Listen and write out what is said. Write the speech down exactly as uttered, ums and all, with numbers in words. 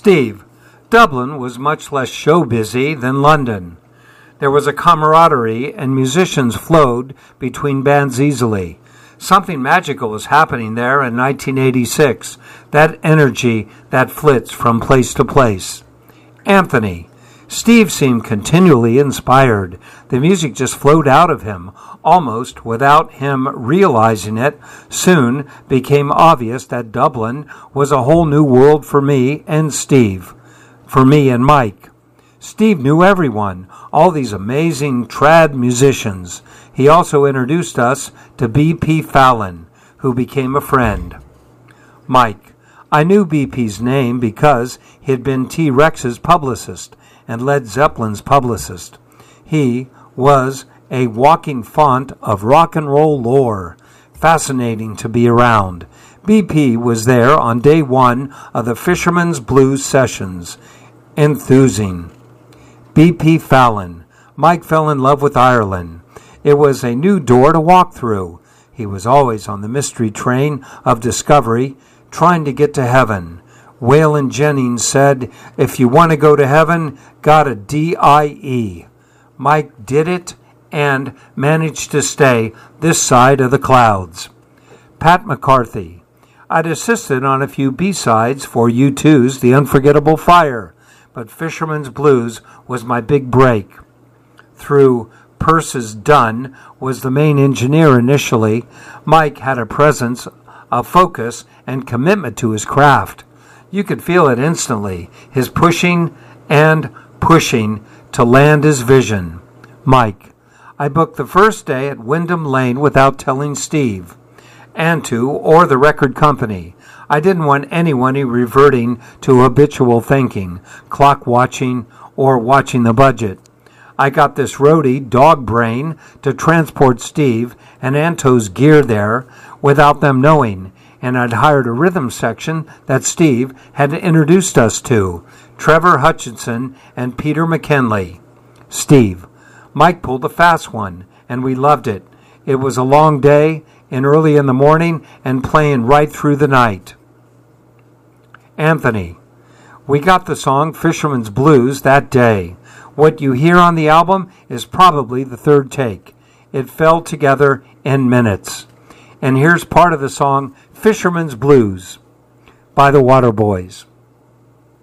Steve, Dublin was much less show-busy than London. There was a camaraderie, and musicians flowed between bands easily. Something magical was happening there in nineteen eighty-six, that energy that flits from place to place. Anthony. Steve seemed continually inspired. The music just flowed out of him, almost without him realizing it. Soon became obvious that Dublin was a whole new world for me and Steve, for me and Mike. Steve knew everyone, all these amazing trad musicians. He also introduced us to B P Fallon, who became a friend. Mike. I knew B P's name because he had been T-Rex's publicist and Led Zeppelin's publicist. He was a walking font of rock and roll lore, fascinating to be around. B P was there on day one of the Fisherman's Blues sessions, enthusing. B P Fallon. Mike fell in love with Ireland. It was a new door to walk through. He was always on the mystery train of discovery, trying to get to heaven. Waylon Jennings said, if you want to go to heaven, gotta D I E. Mike did it and managed to stay this side of the clouds. Pat McCarthy. I'd assisted on a few B-sides for U two's The Unforgettable Fire, but Fisherman's Blues was my big break. Through Purses Dunn was the main engineer initially. Mike had a presence, a focus, and commitment to his craft. You could feel it instantly, his pushing and pushing to land his vision. Mike. I booked the first day at Wyndham Lane without telling Steve, Antu, or the record company. I didn't want anyone reverting to habitual thinking, clock watching, or watching the budget. I got this roadie, Dog Brain, to transport Steve and Anto's gear there without them knowing, and I'd hired a rhythm section that Steve had introduced us to, Trevor Hutchinson and Peter McKinley. Steve. Mike pulled a fast one, and we loved it. It was a long day, and early in the morning, and playing right through the night. Anthony. We got the song Fisherman's Blues that day. What you hear on the album is probably the third take. It fell together in minutes. And here's part of the song Fisherman's Blues by the Waterboys.